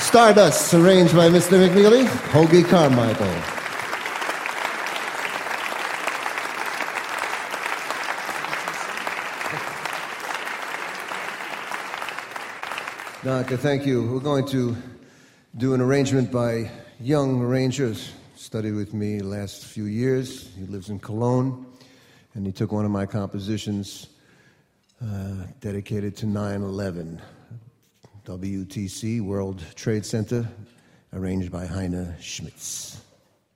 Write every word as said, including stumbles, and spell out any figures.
Stardust, arranged by Mister McNeely, Hoagie Carmichael. Doctor, thank you. We're going to do an arrangement by young arranger, studied with me the last few years. He lives in Cologne, and he took one of my compositions uh, dedicated to nine eleven. W T C, World Trade Center, arranged by Heine Schmitz.